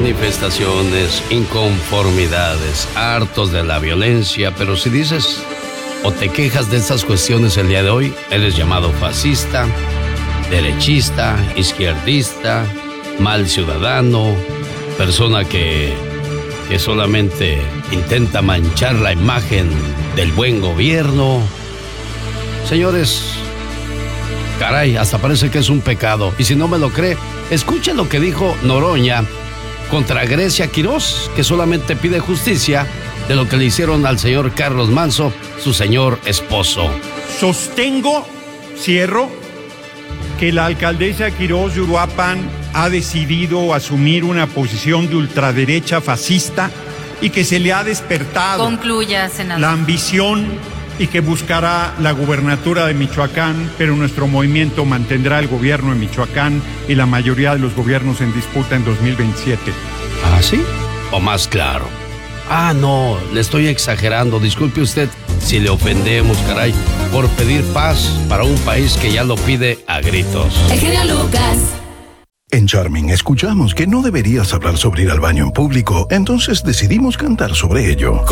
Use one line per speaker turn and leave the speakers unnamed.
manifestaciones, inconformidades, hartos de la violencia, pero si dices o te quejas de estas cuestiones el día de hoy, eres llamado fascista, derechista, izquierdista, mal ciudadano, persona que solamente intenta manchar la imagen del buen gobierno. Señores, caray, hasta parece que es un pecado. Y si no me lo cree, escuche lo que dijo Noroña contra Grecia Quirós, que solamente pide justicia de lo que le hicieron al señor Carlos Manzo, su señor esposo.
Sostengo, cierro, que la alcaldesa Quirós de Uruapan ha decidido asumir una posición de ultraderecha fascista y que se le ha despertado.
Concluya, senador.
La ambición y que buscará la gubernatura de Michoacán, pero nuestro movimiento mantendrá el gobierno de Michoacán y la mayoría de los gobiernos en disputa en 2027.
¿Ah, sí? ¿O más claro? Ah, no, le estoy exagerando. Disculpe usted si le ofendemos, caray, por pedir paz para un país que ya lo pide a gritos.
El genio Lucas.
En Charming escuchamos que no deberías hablar sobre ir al baño en público, entonces decidimos cantar sobre ello.